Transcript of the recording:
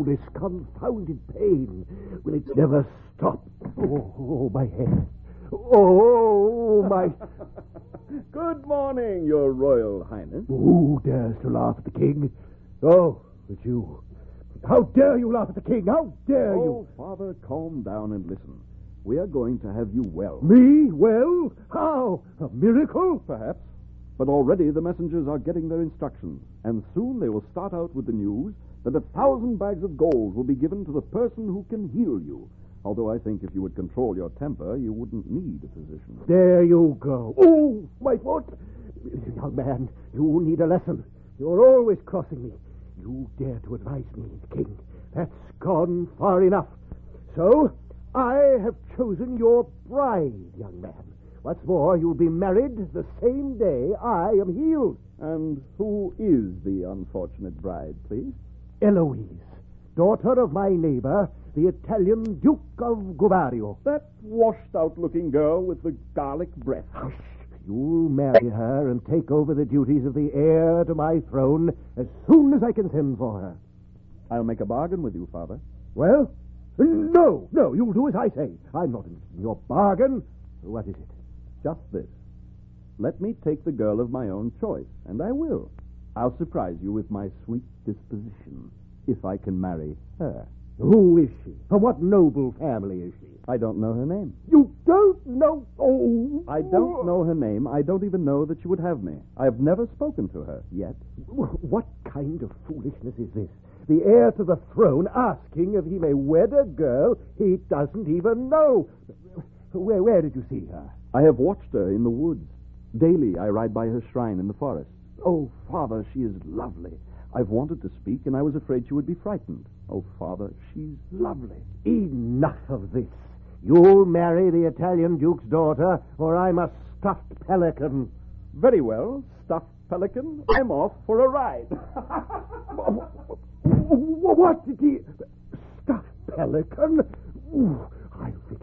this confounded pain. Will it never stop? Oh, my head. Oh, my... Good morning, Your Royal Highness. Who dares to laugh at the king? Oh, it's you. How dare you laugh at the king? How dare you? Oh, Father, calm down and listen. We are going to have you well. Me? Well? How? A miracle? Perhaps. But already the messengers are getting their instructions, and soon they will start out with the news that 1,000 bags of gold will be given to the person who can heal you. Although I think if you would control your temper, you wouldn't need a physician. There you go. Oh, my foot. Young man, you need a lesson. You're always crossing me. You dare to advise me, king. That's gone far enough. So, I have chosen your bride, young man. What's more, you'll be married the same day I am healed. And who is the unfortunate bride, please? Eloise, daughter of my neighbor, the Italian Duke of Guvario. That washed-out-looking girl with the garlic breath. Hush. You'll marry her and take over the duties of the heir to my throne as soon as I can send for her. I'll make a bargain with you, Father. Well? No, you'll do as I say. I'm not interested in your bargain. What is it? Just this. Let me take the girl of my own choice, and I will. I'll surprise you with my sweet disposition, if I can marry her. Who is she? From what noble family is she? I don't know her name. You don't know? Oh. I don't know her name. I don't even know that she would have me. I have never spoken to her yet. What kind of foolishness is this? The heir to the throne asking if he may wed a girl he doesn't even know. Where did you see her? I have watched her in the woods. Daily I ride by her shrine in the forest. Oh, Father, she is lovely. I've wanted to speak, and I was afraid she would be frightened. Oh, Father, she's lovely. Enough of this. You'll marry the Italian Duke's daughter, or I'm a stuffed pelican. Very well, stuffed pelican. I'm off for a ride. What did he... Stuffed pelican? Ooh,